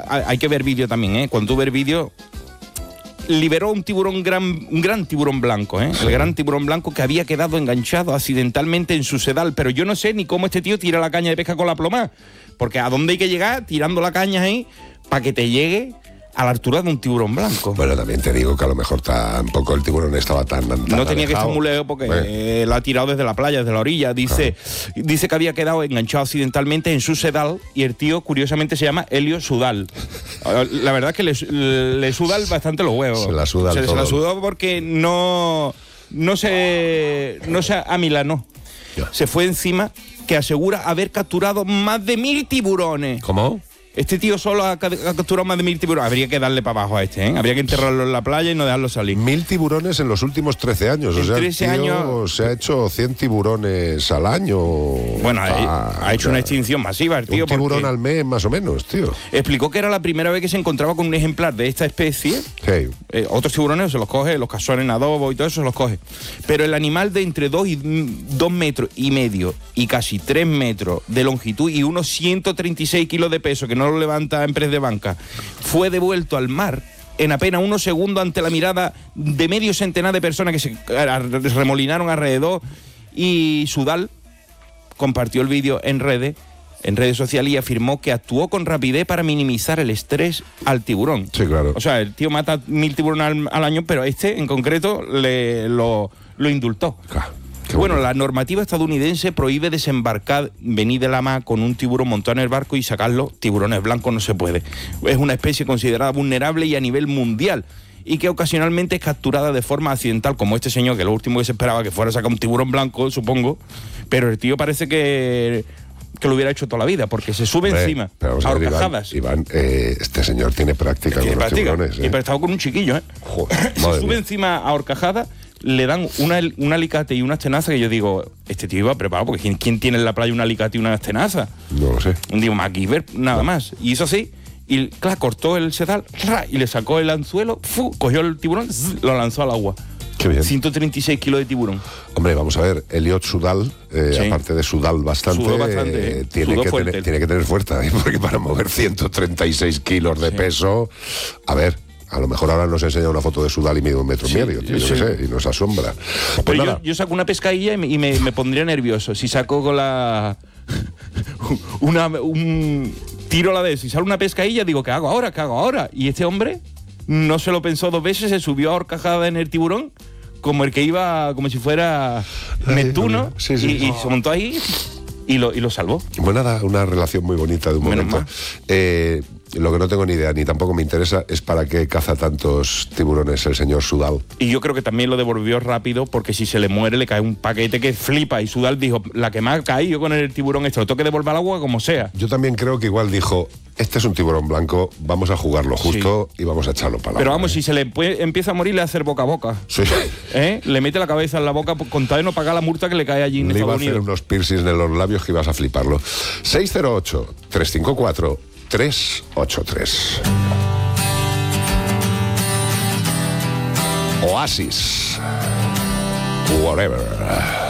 hay que ver vídeo también, ¿eh? Cuando tú ves vídeo, liberó un gran tiburón blanco, ¿eh? Sí. El gran tiburón blanco que había quedado enganchado accidentalmente en su sedal. Pero yo no sé ni cómo este tío tira la caña de pesca con la ploma. Porque ¿a dónde hay que llegar tirando la caña ahí para que te llegue a la altura de un tiburón blanco? Bueno, también te digo que a lo mejor tampoco el tiburón estaba tan no tenía alejado. Que estar muy lejos porque la ha tirado desde la playa, desde la orilla. Dice que había quedado enganchado accidentalmente en su sedal y el tío, curiosamente, se llama Helio Sudal. La verdad es que le suda bastante los huevos. Se la suda se la sudó porque no se amilanó. Se fue encima, que asegura haber capturado más de 1000 tiburones. ¿Cómo? Este tío solo ha capturado más de 1000 tiburones. Habría que darle para abajo a este, ¿eh? Habría que enterrarlo en la playa y no dejarlo salir. 1000 tiburones en los últimos 13 años. En o sea, 13 el tío años se ha hecho 100 tiburones al año. Bueno, ha hecho una extinción masiva el tío. Un tiburón al mes, más o menos, tío. Explicó que era la primera vez que se encontraba con un ejemplar de esta especie. Sí. Otros tiburones se los coge, los cazones en adobo y todo eso se los coge. Pero el animal de entre 2 metros y medio y casi 3 metros de longitud y unos 136 kilos de peso, que no lo levanta en press de banca, fue devuelto al mar en apenas unos segundos ante la mirada de medio centenar de personas que se remolinaron alrededor. Y Sudal compartió el vídeo en redes sociales y afirmó que actuó con rapidez para minimizar el estrés al tiburón. Sí, claro. O sea, el tío mata 1000 tiburones al año, pero este en concreto lo indultó. Bueno, la normativa estadounidense prohíbe desembarcar, venir de la mar con un tiburón montado en el barco y sacarlo. Tiburones blancos no se puede. Es una especie considerada vulnerable y a nivel mundial, y que ocasionalmente es capturada de forma accidental, como este señor, que lo último que se esperaba que fuera a sacar un tiburón blanco, supongo, pero el tío parece que lo hubiera hecho toda la vida, porque se sube encima a horcajadas. Iván, este señor tiene práctica con los tiburones. Y pero estaba con un chiquillo, ¿eh? Joder, se sube encima a horcajadas, le dan un alicate y unas tenazas que yo digo, este tío iba preparado, porque ¿quién tiene en la playa un alicate y unas tenazas? No lo sé. Digo, MacGyver, nada más. Y hizo así, y claro, cortó el sedal, y le sacó el anzuelo, cogió el tiburón, lo lanzó al agua. Qué bien. 136 kilos de tiburón. Hombre, vamos a ver, Elliot Sudal, sí, aparte de sudar bastante, tiene que tener fuerza, porque para mover 136 kilos de peso, a ver, a lo mejor ahora nos enseña una foto de Sudal y mide 1,5 metros, tío, yo qué sé, y nos asombra. Pues pero yo saco una pescadilla y me pondría nervioso. Si saco con la... un tiro a la vez, si sale una pescadilla, digo, ¿qué hago ahora? Y este hombre no se lo pensó 2 veces, se subió a horcajada en el tiburón, como el que iba, como si fuera Neptuno, y se montó ahí y lo salvó. Bueno, nada, una relación muy bonita de un momento. Lo que no tengo ni idea, ni tampoco me interesa, es para qué caza tantos tiburones el señor Sudal. Y yo creo que también lo devolvió rápido, porque si se le muere le cae un paquete que flipa. Y Sudal dijo, la que me ha caído con el tiburón lo tengo que devolver al agua como sea. Yo también creo que igual dijo, este es un tiburón blanco, vamos a jugarlo justo y vamos a echarlo para la Pero vamos, si se le empieza a morir, le hace boca a boca. Sí. Le mete la cabeza en la boca con tal de no pagar la multa que le cae allí en Estados Unidos. Le iba a hacer unos piercings en los labios que ibas a fliparlo. 608-354-383. Oasis. Whatever.